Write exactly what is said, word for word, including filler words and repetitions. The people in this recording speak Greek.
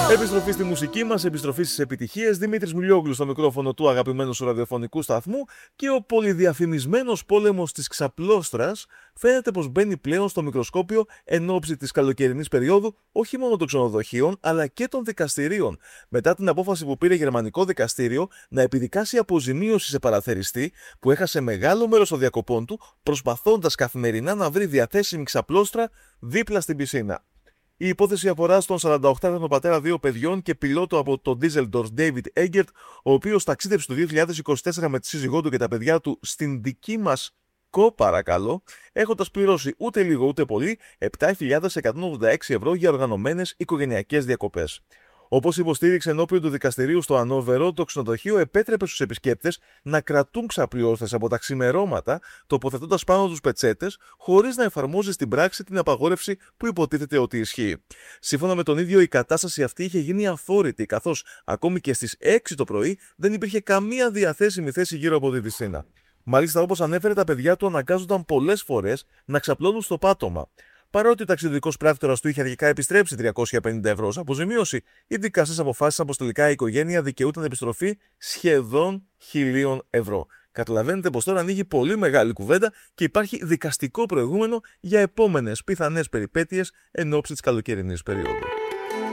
Επιστροφή στη μουσική μας, επιστροφή στις επιτυχίες. Δημήτρης Μιλιόγλου στο μικρόφωνο του αγαπημένου σου ραδιοφωνικού σταθμού και ο πολυδιαφημισμένος πόλεμος της ξαπλώστρας φαίνεται πως μπαίνει πλέον στο μικροσκόπιο εν ώψη της καλοκαιρινής περίοδου όχι μόνο των ξενοδοχείων αλλά και των δικαστηρίων. Μετά την απόφαση που πήρε γερμανικό δικαστήριο να επιδικάσει αποζημίωση σε παραθεριστή που έχασε μεγάλο μέρος των διακοπών του προσπαθώντας καθημερινά να βρει διαθέσιμη ξαπλώστρα δίπλα στην πισίνα. Η υπόθεση αφορά στον σαρανταοκτάχρονο πατέρα δύο παιδιών και πιλότο από το Düsseldorf David Eggert, ο οποίος ταξίδεψε το δύο χιλιάδες είκοσι τέσσερα με τη σύζυγό του και τα παιδιά του στην δική μας ΚΟ, παρακαλώ, έχοντας πληρώσει ούτε λίγο ούτε πολύ επτά χιλιάδες εκατόν ογδόντα έξι ευρώ για οργανωμένες οικογενειακές διακοπές. Όπως υποστήριξε ενώπιον του δικαστηρίου στο Ανόβερο, το ξενοδοχείο επέτρεπε στους επισκέπτες να κρατούν ξαπλώστρες από τα ξημερώματα, τοποθετώντας πάνω τους πετσέτες, χωρίς να εφαρμόζει στην πράξη την απαγόρευση που υποτίθεται ότι ισχύει. Σύμφωνα με τον ίδιο, η κατάσταση αυτή είχε γίνει αφόρητη, καθώς ακόμη και στις έξι το πρωί δεν υπήρχε καμία διαθέσιμη θέση γύρω από τη πισίνα. Μάλιστα, όπως ανέφερε, τα παιδιά του αναγκάζονταν πολλές φορές να ξαπλώνουν στο πάτωμα. Παρότι ο ταξιδιωτικός πράκτορας του είχε αρχικά επιστρέψει τριακόσια πενήντα ευρώ ως αποζημίωση, οι δικαστές αποφάσισαν πως τελικά η οικογένεια δικαιούταν επιστροφή σχεδόν χιλίων ευρώ. Καταλαβαίνετε πως τώρα ανοίγει πολύ μεγάλη κουβέντα και υπάρχει δικαστικό προηγούμενο για επόμενες πιθανές περιπέτειες εν ώψη της καλοκαιρινής περίοδου.